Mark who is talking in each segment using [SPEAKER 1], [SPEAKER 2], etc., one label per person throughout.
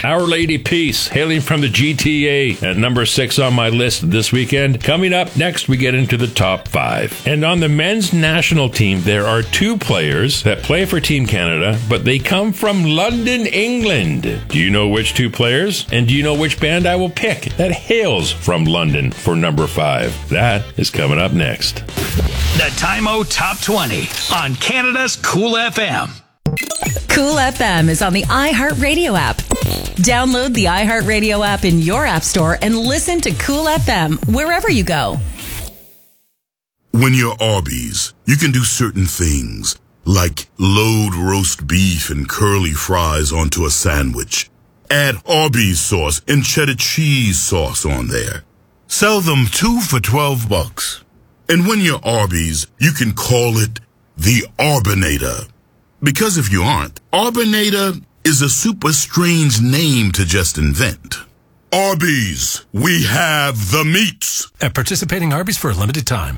[SPEAKER 1] Our Lady Peace, hailing from the GTA, at number 6 on my list this weekend. Coming up next, we get into the top 5. And on the men's national team, there are 2 players that play for Team Canada, but they come from London, England. Do you know which 2 players? And do you know which band I will pick that hails from London for number 5? That is coming up next.
[SPEAKER 2] The Time-O Top 20 on Canada's Cool FM.
[SPEAKER 3] Cool FM is on the iHeartRadio app. Download the iHeartRadio app in your app store and listen to Cool FM wherever you go.
[SPEAKER 4] When you're Arby's, you can do certain things, like load roast beef and curly fries onto a sandwich. Add Arby's sauce and cheddar cheese sauce on there. Sell them 2 for $12. And when you're Arby's, you can call it the Arbinator. Because if you aren't, Arbinator is a super strange name to just invent. Arby's, we have the meats.
[SPEAKER 5] At participating Arby's for a limited time.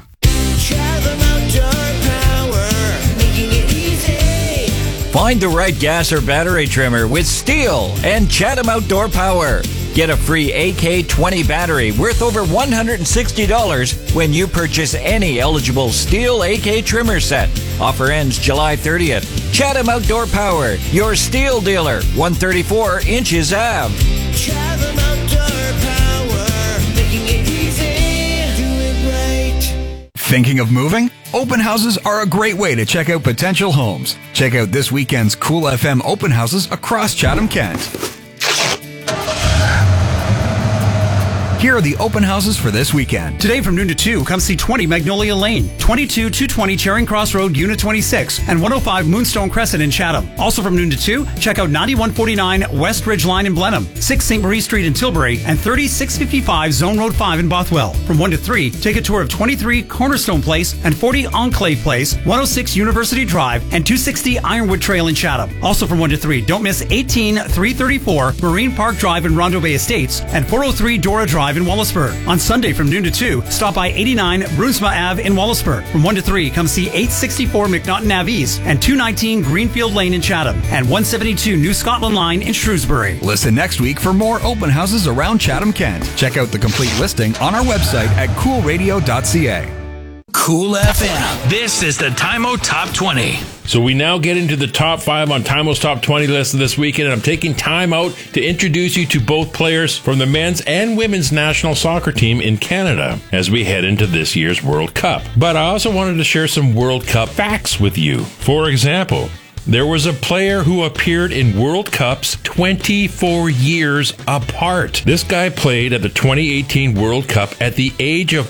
[SPEAKER 6] Find the right gas or battery trimmer with Steel and Chatham Outdoor Power. Get a free AK-20 battery worth over $160 when you purchase any eligible Steel AK trimmer set. Offer ends July 30th. Chatham Outdoor Power, your Steel dealer, 134 Inches Ave.
[SPEAKER 7] Chatham Outdoor Power, making it easy, do it right.
[SPEAKER 8] Thinking of moving? Open houses are a great way to check out potential homes. Check out this weekend's Cool FM open houses across Chatham-Kent. Here are the open houses for this weekend.
[SPEAKER 9] Today from noon to 2, come see 20 Magnolia Lane, 22-220 Charing Cross Road, Unit 26, and 105 Moonstone Crescent in Chatham. Also from noon to 2, check out 9149 West Ridge Line in Blenheim, 6 St. Marie Street in Tilbury, and 3655 Zone Road 5 in Bothwell. From 1 to 3, take a tour of 23 Cornerstone Place and 40 Enclave Place, 106 University Drive, and 260 Ironwood Trail in Chatham. Also from 1 to 3, don't miss 18334 Marine Park Drive in Rondo Bay Estates, and 403 Dora Drive in Wallaceburg. On Sunday from noon to 2, stop by 89 Brunsma Ave in Wallaceburg. From 1 to 3, come see 864 McNaughton Ave East and 219 Greenfield Lane in Chatham and 172 New Scotland Line in Shrewsbury.
[SPEAKER 8] Listen next week for more open houses around Chatham-Kent. Check out the complete listing on our website at coolradio.ca.
[SPEAKER 2] Cool FM. This is the Time-O Top 20.
[SPEAKER 1] So we now get into the top 5 on Time-O's Top 20 list this weekend, and I'm taking time out to introduce you to both players from the men's and women's national soccer team in Canada as we head into this year's World Cup. But I also wanted to share some World Cup facts with you. For example, there was a player who appeared in World Cups 24 years apart. This guy played at the 2018 World Cup at the age of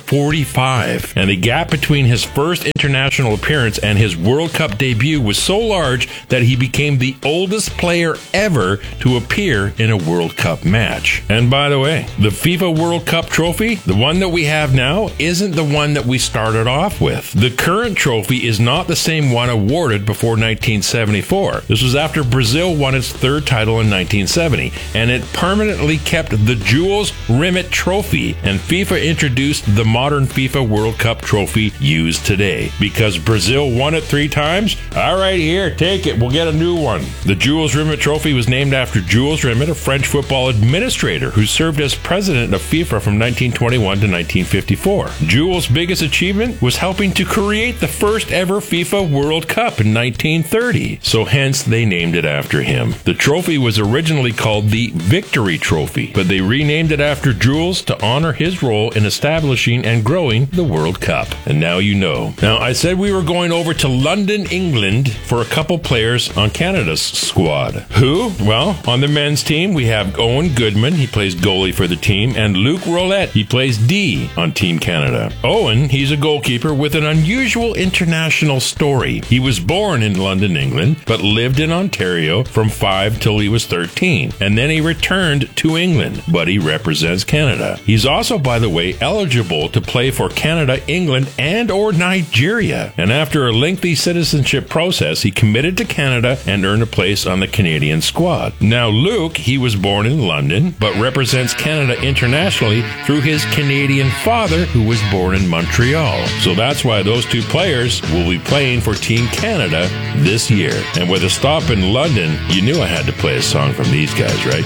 [SPEAKER 1] 45, and the gap between his first international appearance and his World Cup debut was so large that he became the oldest player ever to appear in a World Cup match. And by the way, the FIFA World Cup trophy, the one that we have now, isn't the one that we started off with. The current trophy is not the same one awarded before 1974. This was after Brazil won its 3rd title in 1970, and it permanently kept the Jules Rimet Trophy, and FIFA introduced the modern FIFA World Cup trophy used today. Because Brazil won it 3 times? All right, here, take it. We'll get a new one. The Jules Rimet Trophy was named after Jules Rimet, a French football administrator who served as president of FIFA from 1921 to 1954. Jules' biggest achievement was helping to create the first ever FIFA World Cup in 1930. So hence they named it after him. The trophy was originally called the Victory Trophy, but they renamed it after Jules to honor his role in establishing and growing the World Cup. And now you know. Now, I said we were going over to London, England for a couple players on Canada's squad. Who? Well, on the men's team, we have Owen Goodman. He plays goalie for the team, and Luke Roulette. He plays D on Team Canada. Owen, he's a goalkeeper with an unusual international story. He was born in London, England, but lived in Ontario from 5 till he was 13, and then he returned to England, but he represents Canada. He's also, by the way, eligible to play for Canada, England, and or Nigeria, and after a lengthy citizenship process, he committed to Canada and earned a place on the Canadian squad. Now, Luke, he was born in London, but represents Canada internationally through his Canadian father, who was born in Montreal. So that's why those 2 players will be playing for Team Canada this year. And with a stop in London, you knew I had to play a song from these guys, right?